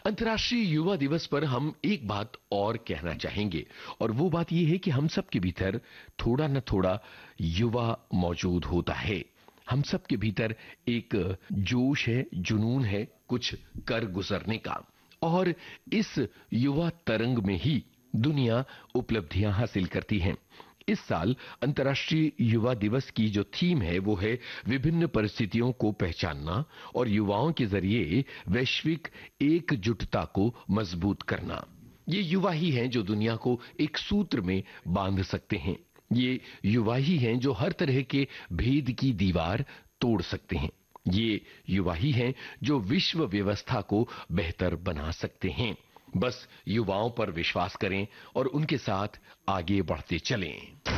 अंतर्राष्ट्रीय युवा दिवस पर हम एक बात और कहना चाहेंगे और वो बात ये है कि हम सब के भीतर थोड़ा न थोड़ा युवा मौजूद होता है। हम सब के भीतर एक जोश है, जुनून है कुछ कर गुजरने का, और इस युवा तरंग में ही दुनिया उपलब्धियां हासिल करती है। इस साल अंतर्राष्ट्रीय युवा दिवस की जो थीम है वो है विभिन्न परिस्थितियों को पहचानना और युवाओं के जरिए वैश्विक एकजुटता को मजबूत करना। ये युवा ही हैं जो दुनिया को एक सूत्र में बांध सकते हैं। ये युवा ही हैं जो हर तरह के भेद की दीवार तोड़ सकते हैं। ये युवा ही हैं जो विश्व व्यवस्था को बेहतर बना सकते हैं। बस युवाओं पर विश्वास करें और उनके साथ आगे बढ़ते चलें।